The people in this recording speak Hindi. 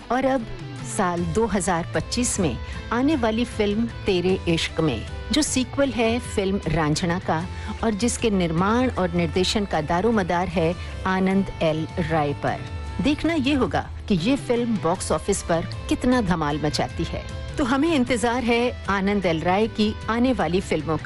और अब साल 2025 में आने वाली फिल्म तेरे इश्क में, जो सीक्वल है फिल्म रांझना का और जिसके निर्माण और निर्देशन का दारोमदार है आनंद एल राय पर। देखना ये होगा कि ये फिल्म बॉक्स ऑफिस पर कितना धमाल मचाती है। तो हमें इंतजार है आनंद एल राय की आने वाली फिल्मों का।